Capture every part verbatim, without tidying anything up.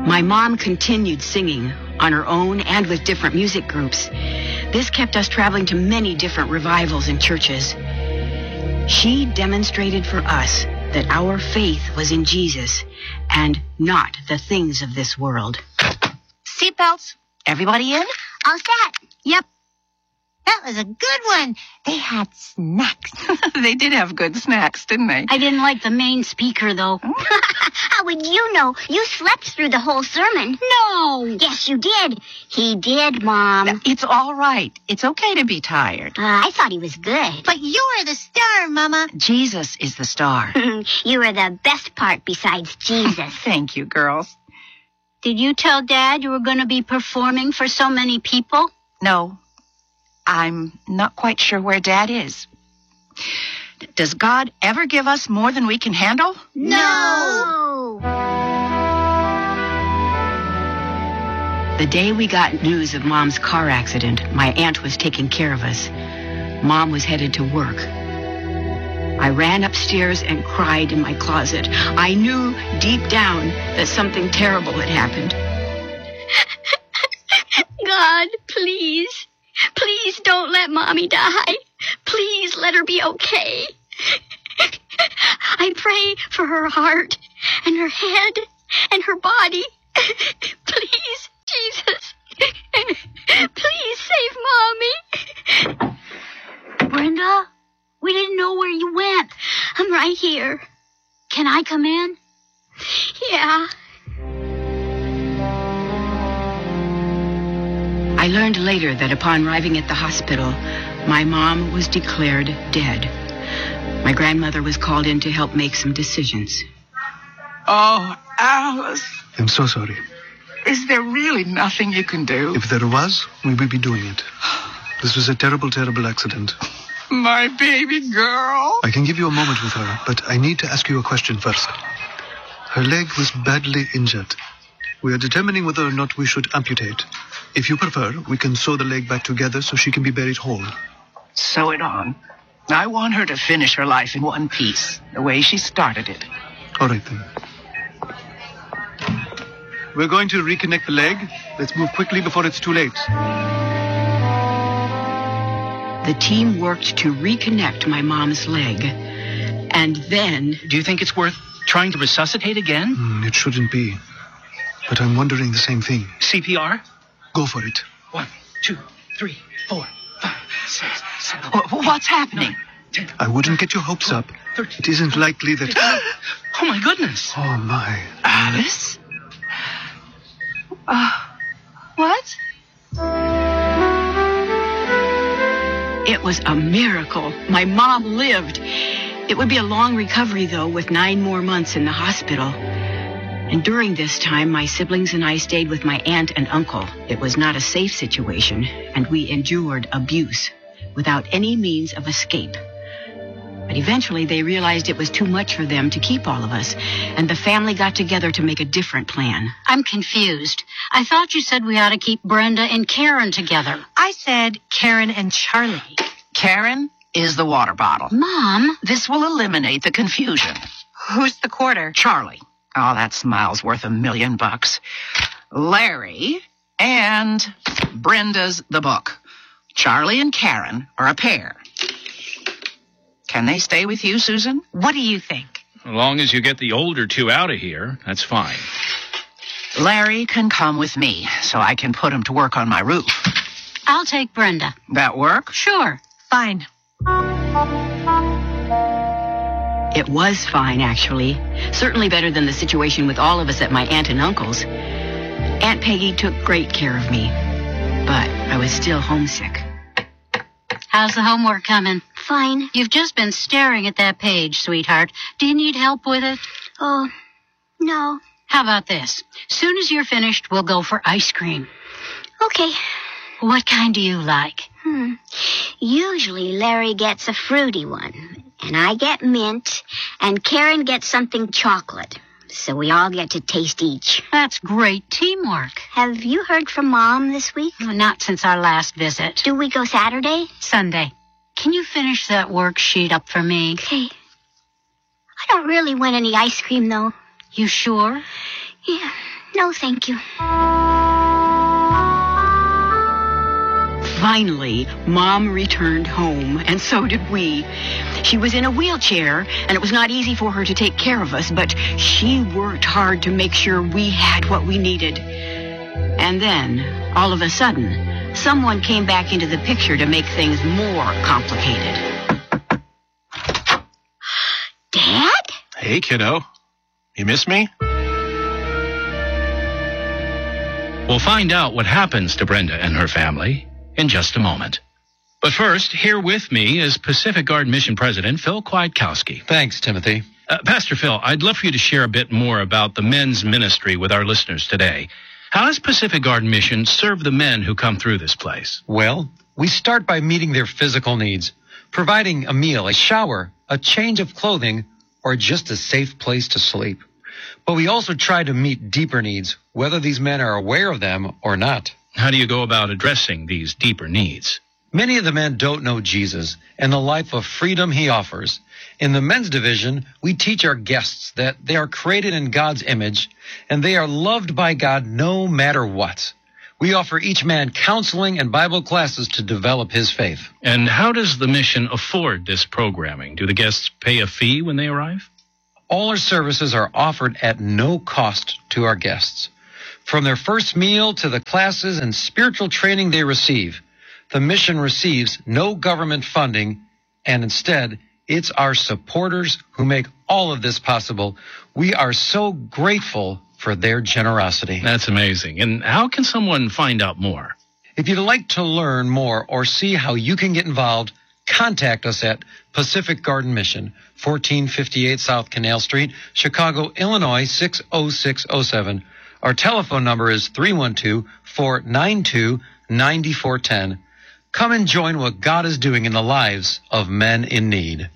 My mom continued singing on her own and with different music groups. This kept us traveling to many different revivals and churches. She demonstrated for us that our faith was in Jesus and not the things of this world. Seatbelts. Everybody in? All set. Yep. That was a good one. They had snacks. They did have good snacks, didn't they? I didn't like the main speaker, though. How would you know? You slept through the whole sermon. No! Yes, you did. He did, Mom. It's all right. It's okay to be tired. Uh, I thought he was good. But you're the star, Mama. Jesus is the star. You were the best part besides Jesus. Thank you, girls. Did you tell Dad you were going to be performing for so many people? No. I'm not quite sure where Dad is. Does God ever give us more than we can handle? No! The day we got news of Mom's car accident, my aunt was taking care of us. Mom was headed to work. I ran upstairs and cried in my closet. I knew deep down that something terrible had happened. God, please. Please don't let Mommy die. Please let her be okay. I pray for her heart and her head and her body. Please, Jesus. Please save Mommy. Brenda, we didn't know where you went. I'm right here. Can I come in? Yeah. I learned later that upon arriving at the hospital, my mom was declared dead. My grandmother was called in to help make some decisions. Oh, Alice. I'm so sorry. Is there really nothing you can do? If there was, we would be doing it. This was a terrible, terrible accident. My baby girl. I can give you a moment with her, but I need to ask you a question first. Her leg was badly injured. We are determining whether or not we should amputate. If you prefer, we can sew the leg back together so she can be buried whole. Sew it on. I want her to finish her life in one piece, the way she started it. All right, then. We're going to reconnect the leg. Let's move quickly before it's too late. The team worked to reconnect my mom's leg. And then... Do you think it's worth trying to resuscitate again? Mm, it shouldn't be. But I'm wondering the same thing. C P R? Go for it. One, two, three, four, five, six, seven. What's happening? Nine, ten, I wouldn't get your hopes up. thirteen, It isn't likely that... Oh, my goodness. Oh, my. Alice? Uh, what? It was a miracle. My mom lived. It would be a long recovery, though, with nine more months in the hospital. And during this time, my siblings and I stayed with my aunt and uncle. It was not a safe situation, and we endured abuse without any means of escape. But eventually, they realized it was too much for them to keep all of us, and the family got together to make a different plan. I'm confused. I thought you said we ought to keep Brenda and Karen together. I said Karen and Charlie. Karen is the water bottle. Mom? This will eliminate the confusion. Who's the quarter? Charlie. Oh, that smile's worth a million bucks. Larry and Brenda's the book. Charlie and Karen are a pair. Can they stay with you, Susan? What do you think? As long as you get the older two out of here, that's fine. Larry can come with me, so I can put him to work on my roof. I'll take Brenda. That work? Sure. Fine. It was fine, actually. Certainly better than the situation with all of us at my aunt and uncle's. Aunt Peggy took great care of me, but I was still homesick. How's the homework coming? Fine. You've just been staring at that page, sweetheart. Do you need help with it? Oh, no. How about this? Soon as you're finished, we'll go for ice cream. Okay. What kind do you like? Hmm. Usually Larry gets a fruity one, and I get mint, and Karen gets something chocolate. So we all get to taste each. That's great teamwork. Have you heard from Mom this week? Oh, not since our last visit. Do we go Saturday? Sunday. Can you finish that worksheet up for me? Okay. I don't really want any ice cream, though. You sure? Yeah. No, thank you. Finally, Mom returned home, and so did we. She was in a wheelchair, and it was not easy for her to take care of us, but she worked hard to make sure we had what we needed. And then, all of a sudden, someone came back into the picture to make things more complicated. Dad? Hey, kiddo. You miss me? We'll find out what happens to Brenda and her family in just a moment. But first, here with me is Pacific Garden Mission President Phil Kwiatkowski. Thanks, Timothy. Uh, Pastor Phil, I'd love for you to share a bit more about the men's ministry with our listeners today. How does Pacific Garden Mission serve the men who come through this place? Well, we start by meeting their physical needs, providing a meal, a shower, a change of clothing, or just a safe place to sleep. But we also try to meet deeper needs, whether these men are aware of them or not. How do you go about addressing these deeper needs? Many of the men don't know Jesus and the life of freedom he offers. In the men's division, we teach our guests that they are created in God's image and they are loved by God no matter what. We offer each man counseling and Bible classes to develop his faith. And how does the mission afford this programming? Do the guests pay a fee when they arrive? All our services are offered at no cost to our guests. From their first meal to the classes and spiritual training they receive, the mission receives no government funding, and instead, it's our supporters who make all of this possible. We are so grateful for their generosity. That's amazing. And how can someone find out more? If you'd like to learn more or see how you can get involved, contact us at Pacific Garden Mission, fourteen fifty-eight South Canal Street, Chicago, Illinois, six oh six oh seven. Our telephone number is three one two, four nine two, nine four one zero. Come and join what God is doing in the lives of men in need.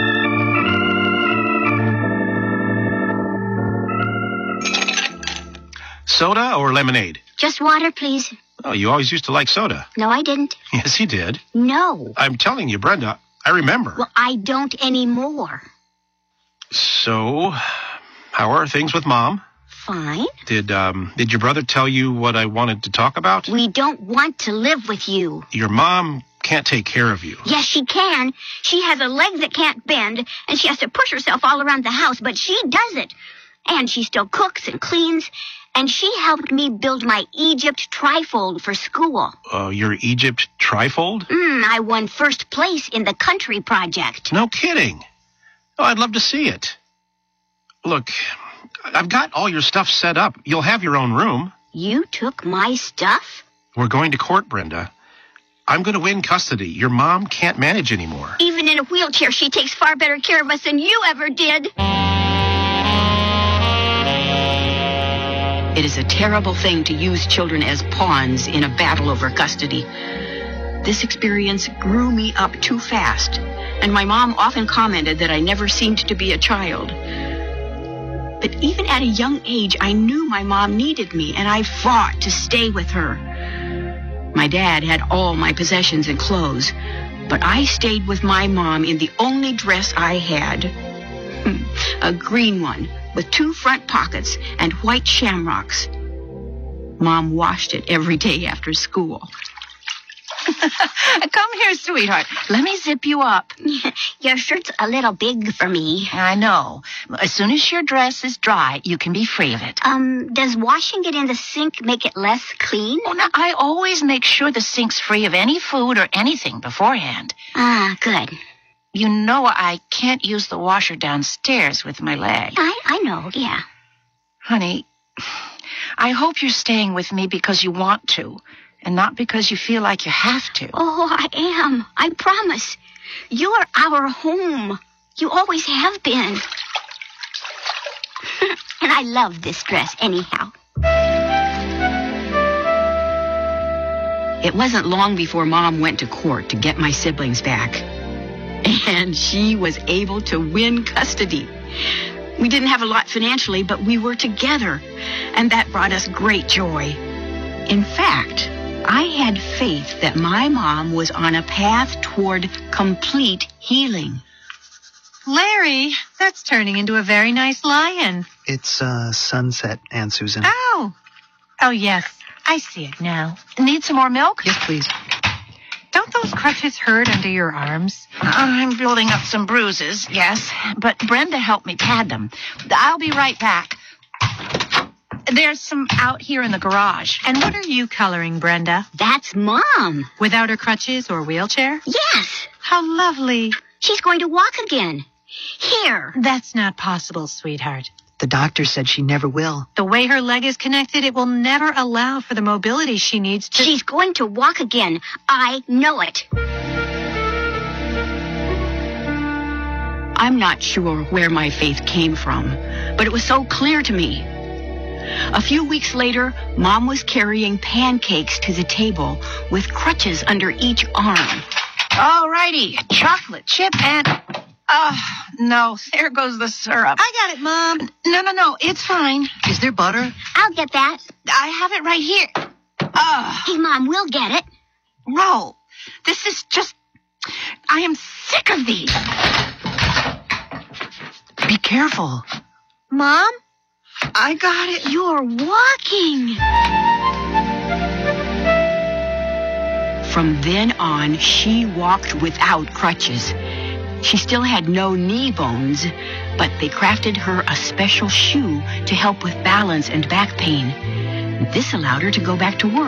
Soda or lemonade? Just water, please. Oh, you always used to like soda. No, I didn't. Yes, you did. No. I'm telling you, Brenda, I remember. Well, I don't anymore. So, how are things with Mom? Fine. Did um did your brother tell you what I wanted to talk about? We don't want to live with you. Your mom can't take care of you. Yes, she can. She has a leg that can't bend, and she has to push herself all around the house, but she does it. And she still cooks and cleans, and she helped me build my Egypt trifold for school. Uh, your Egypt trifold? Mm, I won first place in the country project. No kidding. Oh, I'd love to see it. Look, I've got all your stuff set up. You'll have your own room. You took my stuff? We're going to court, Brenda. I'm going to win custody. Your mom can't manage anymore. Even in a wheelchair, she takes far better care of us than you ever did. It is a terrible thing to use children as pawns in a battle over custody. This experience grew me up too fast, and my mom often commented that I never seemed to be a child. But even at a young age, I knew my mom needed me, and I fought to stay with her. My dad had all my possessions and clothes, but I stayed with my mom in the only dress I had. A green one with two front pockets and white shamrocks. Mom washed it every day after school. Come here, sweetheart. Let me zip you up. Your shirt's a little big for me. I know. As soon as your dress is dry, you can be free of it. Um, does washing it in the sink make it less clean? Oh, now, I always make sure the sink's free of any food or anything beforehand. Ah, good. You know I can't use the washer downstairs with my leg. I, I know, yeah. Honey, I hope you're staying with me because you want to, and not because you feel like you have to. Oh, I am. I promise. You're our home. You always have been. And I love this dress anyhow. It wasn't long before Mom went to court to get my siblings back. And she was able to win custody. We didn't have a lot financially, but we were together, and that brought us great joy. In fact, I had faith that my mom was on a path toward complete healing. Larry, that's turning into a very nice lion. It's uh, sunset, Aunt Susan. Oh. Oh, yes. I see it now. Need some more milk? Yes, please. Don't those crutches hurt under your arms? I'm building up some bruises, yes, but Brenda helped me pad them. I'll be right back. There's some out here in the garage. And what are you coloring, Brenda? That's Mom. Without her crutches or wheelchair? Yes. How lovely. She's going to walk again. Here. That's not possible, sweetheart. The doctor said she never will. The way her leg is connected, it will never allow for the mobility she needs to... She's going to walk again. I know it. I'm not sure where my faith came from, but it was so clear to me. A few weeks later, Mom was carrying pancakes to the table with crutches under each arm. All righty, chocolate chip and... Oh, no, there goes the syrup. I got it, Mom. No, no, no, it's fine. Is there butter? I'll get that. I have it right here. Oh, Hey, Mom, we'll get it. Ro, this is just... I am sick of these. Be careful. Mom? I got it. You're walking. From then on, she walked without crutches. She still had no knee bones, but they crafted her a special shoe to help with balance and back pain. This allowed her to go back to work.